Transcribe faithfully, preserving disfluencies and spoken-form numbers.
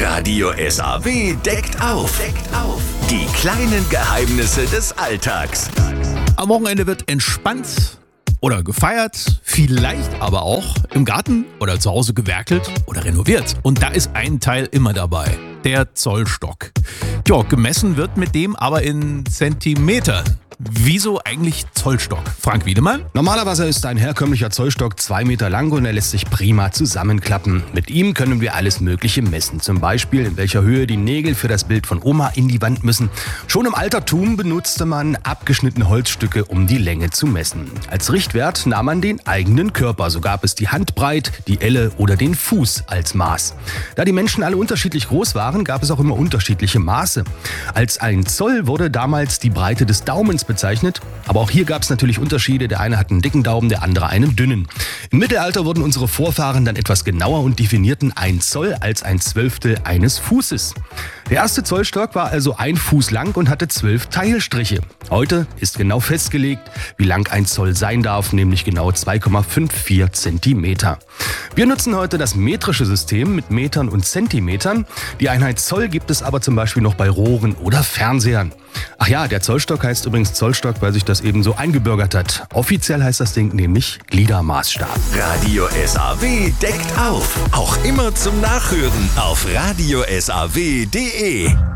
Radio S A W deckt auf. Deckt auf. Die kleinen Geheimnisse des Alltags. Am Wochenende wird entspannt oder gefeiert, vielleicht aber auch im Garten oder zu Hause gewerkelt oder renoviert. Und da ist ein Teil immer dabei, der Zollstock. Ja, gemessen wird mit dem aber in Zentimetern. Wieso eigentlich Zollstock? Frank Wiedemann? Normalerweise ist ein herkömmlicher Zollstock zwei Meter lang und er lässt sich prima zusammenklappen. Mit ihm können wir alles Mögliche messen. Zum Beispiel, in welcher Höhe die Nägel für das Bild von Oma in die Wand müssen. Schon im Altertum benutzte man abgeschnittene Holzstücke, um die Länge zu messen. Als Richtwert nahm man den eigenen Körper. So gab es die Handbreit, die Elle oder den Fuß als Maß. Da die Menschen alle unterschiedlich groß waren, gab es auch immer unterschiedliche Maße. Als ein Zoll wurde damals die Breite des Daumens bezeichnet, aber auch hier gab es natürlich Unterschiede. Der eine hat einen dicken Daumen, der andere einen dünnen. Im Mittelalter wurden unsere Vorfahren dann etwas genauer und definierten ein Zoll als ein Zwölftel eines Fußes. Der erste Zollstock war also ein Fuß lang und hatte zwölf Teilstriche. Heute ist genau festgelegt, wie lang ein Zoll sein darf, nämlich genau zwei Komma vierundfünfzig Zentimeter. Wir nutzen heute das metrische System mit Metern und Zentimetern. Die Einheit Zoll gibt es aber zum Beispiel noch bei Rohren oder Fernsehern. Ach ja, der Zollstock heißt übrigens Zollstock, weil sich das eben so eingebürgert hat. Offiziell heißt das Ding nämlich Gliedermaßstab. Radio S A W deckt auf. Auch immer zum Nachhören auf radio s a w punkt d e.